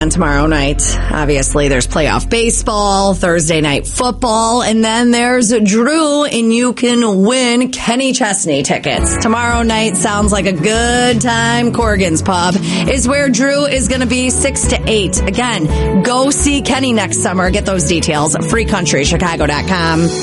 And tomorrow night, obviously, there's playoff baseball, Thursday night football, and then there's Drew, and you can win Kenny Chesney tickets. Tomorrow night sounds like a good time. Corrigan's Pub is where Drew is going to be 6 to 8. Again, go see Kenny next summer. Get those details at freecountrychicago.com.